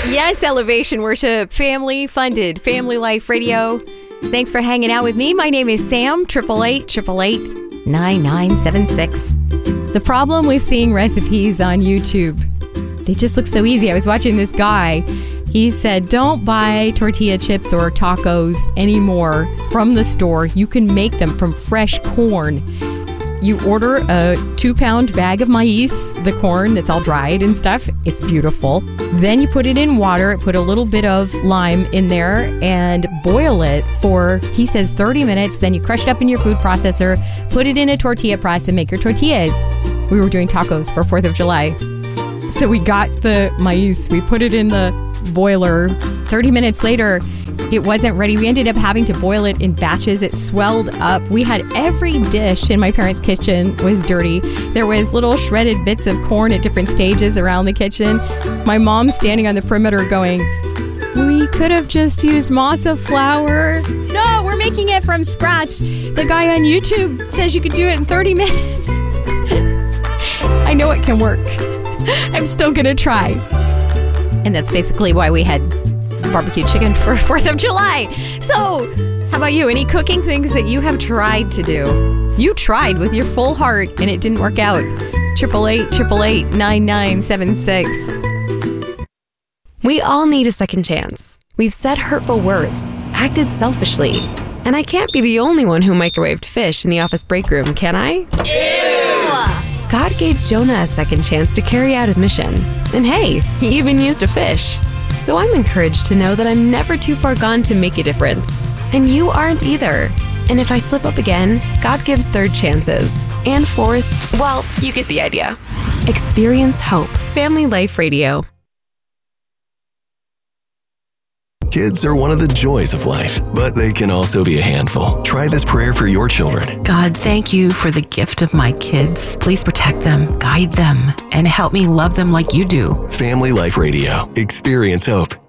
Yes, Elevation Worship, family funded, Family Life Radio. Thanks for hanging out with me. My name is Sam, 888-888-9976. The problem with seeing recipes on YouTube, they just look so easy. I was watching this guy. He said, don't buy tortilla chips or tacos anymore from the store. You can make them from fresh corn. You order a 2-pound bag of maize, the corn that's all dried and stuff. It's beautiful. Then you put it in water, put a little bit of lime in there and boil it for, he says, 30 minutes. Then you crush it up in your food processor, put it in a tortilla press and make your tortillas. We were doing tacos for 4th of July. So we got the maize, we put it in the boiler. 30 minutes later, it wasn't ready. We ended up having to boil it in batches. It swelled up. We had every dish in my parents' kitchen was dirty. There was little shredded bits of corn at different stages around the kitchen. My mom standing on the perimeter going, we could have just used masa flour. No, we're making it from scratch. The guy on YouTube says you could do it in 30 minutes. I know it can work. I'm still going to try. And that's basically why we had barbecue chicken for 4th of July. So, how about you? Any cooking things that you have tried to do? You tried with your full heart and it didn't work out. 888-888-9976. We all need a second chance. We've said hurtful words, acted selfishly, and I can't be the only one who microwaved fish in the office break room, can I? Ew! God gave Jonah a second chance to carry out his mission. And hey, he even used a fish. So I'm encouraged to know that I'm never too far gone to make a difference. And you aren't either. And if I slip up again, God gives third chances. And fourth, well, you get the idea. Experience hope. Family Life Radio. Kids are one of the joys of life, but they can also be a handful. Try this prayer for your children. God, thank you for the gift of my kids. Please protect them, guide them, and help me love them like you do. Family Life Radio. Experience hope.